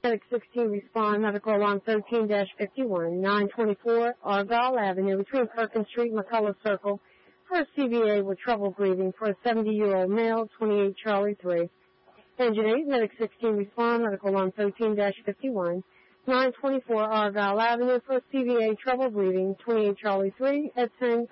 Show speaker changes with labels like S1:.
S1: Medic 16 respond, medical alarm 13-51, 924 Argyle Avenue between Perkins Street and McCullough Circle for a CVA with trouble breathing for a 70-year-old male, 28 Charlie 3. Engine 8, Medic 16 respond, medical alarm 13-51, 924 Argyle Avenue for a CVA trouble breathing, 28 Charlie 3 at 10